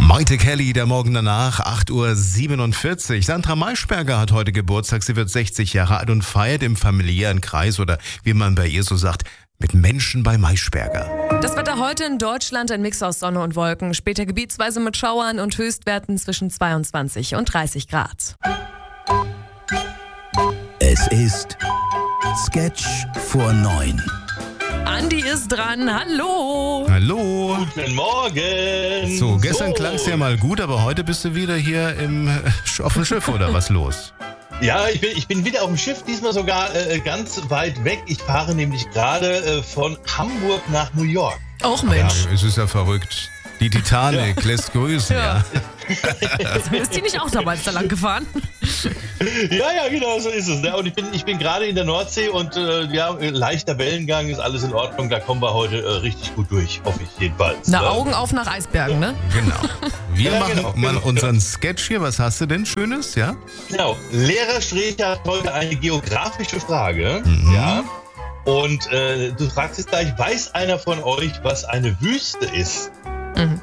Maite Kelly, der Morgen danach, 8:47 Uhr. Sandra Maischberger hat heute Geburtstag. Sie wird 60 Jahre alt und feiert im familiären Kreis oder wie man bei ihr so sagt, mit Menschen bei Maischberger. Das Wetter heute in Deutschland ein Mix aus Sonne und Wolken. Später gebietsweise mit Schauern und Höchstwerten zwischen 22 und 30 Grad. Es ist Sketch vor 9. Andi ist dran. Hallo. Hallo. Guten Morgen. So, gestern klang es ja mal gut, aber heute bist du wieder hier auf dem Schiff oder was los? Ja, ich bin wieder auf dem Schiff, diesmal sogar ganz weit weg. Ich fahre nämlich gerade von Hamburg nach New York. Och Mensch. Ja, es ist ja verrückt. Die Titanic lässt grüßen, ja. Ist die nicht auch damals da lang gefahren? Ja, genau, so ist es. Ne? Und ich bin gerade in der Nordsee und leichter Wellengang, ist alles in Ordnung. Da kommen wir heute richtig gut durch, hoffe ich jedenfalls. Na, Augen auf nach Eisbergen, ne? Genau. Wir Ja, machen genau, mal genau. unseren Sketch hier. Was hast du denn Schönes, ja? Genau. Lehrer Strecher hat heute eine geografische Frage. Ja. Und du fragst jetzt gleich, weiß einer von euch, was eine Wüste ist? Mhm.